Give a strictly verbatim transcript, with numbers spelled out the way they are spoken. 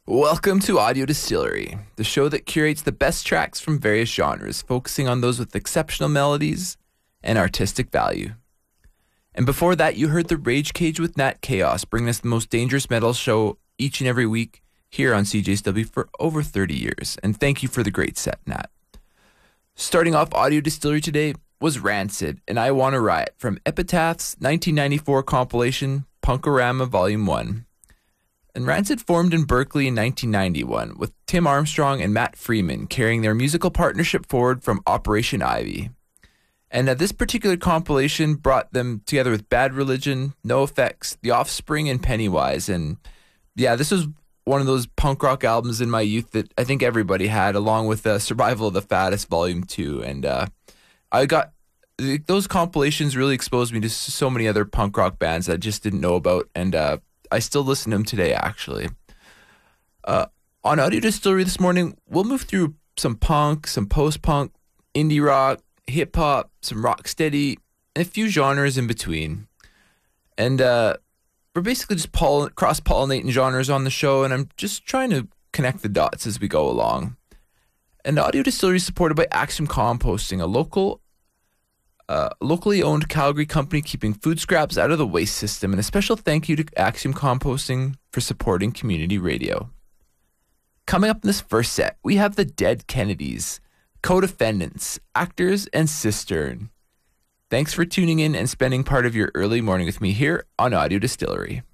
Welcome to Audio Distillery, the show that curates the best tracks from various genres, focusing on those with exceptional melodies and artistic value. And before that, you heard The Rage Cage with Nat Chaos, bringing us the most dangerous metal show each and every week here on C J S W for over thirty years. And thank you for the great set, Nat. Starting off Audio Distillery today was Rancid and I Wanna Riot from Epitaph's nineteen ninety-four compilation Punkorama Volume one. And Rancid formed in Berkeley in nineteen ninety-one, with Tim Armstrong and Matt Freeman carrying their musical partnership forward from Operation Ivy. And uh, this particular compilation brought them together with Bad Religion, NoFX, The Offspring, and Pennywise. And yeah, this was one of those punk rock albums in my youth that I think everybody had, along with uh, Survival of the Fattest Volume two. And uh, I got those compilations really exposed me to so many other punk rock bands that I just didn't know about. And uh, I still listen to them today, actually. Uh, on Audio Distillery this morning, we'll move through some punk, some post-punk, indie rock, hip-hop, some rocksteady, and a few genres in between. And uh, we're basically just poll- cross-pollinating genres on the show, and I'm just trying to connect the dots as we go along. And Audio Distillery is supported by Axiom Composting, a local Uh, locally owned Calgary company keeping food scraps out of the waste system, and a special thank you to Axiom Composting for supporting community radio. Coming up in this first set, we have the Dead Kennedys, Co-Defendants, Actors, and Cistern. Thanks for tuning in and spending part of your early morning with me here on Audio Distillery.